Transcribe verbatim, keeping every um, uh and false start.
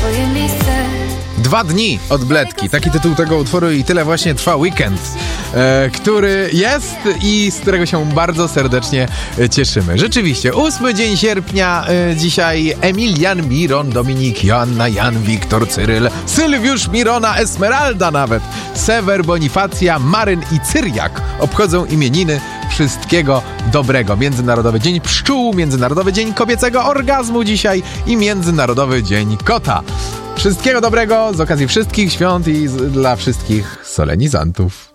swoje miejsce. Dwa dni od Bledki. Taki tytuł tego utworu i tyle właśnie trwa weekend, e, który jest i z którego się bardzo serdecznie cieszymy. Rzeczywiście, ósmy dzień sierpnia, e, dzisiaj Emilian, Miron, Dominik, Joanna, Jan, Wiktor, Cyryl, Sylwiusz, Mirona, Esmeralda nawet, Sewer, Bonifacja, Maryn i Cyriak obchodzą imieniny. Wszystkiego dobrego. Międzynarodowy Dzień Pszczół, Międzynarodowy Dzień Kobiecego Orgazmu dzisiaj i Międzynarodowy Dzień Kota. Wszystkiego dobrego z okazji wszystkich świąt i z, dla wszystkich solenizantów.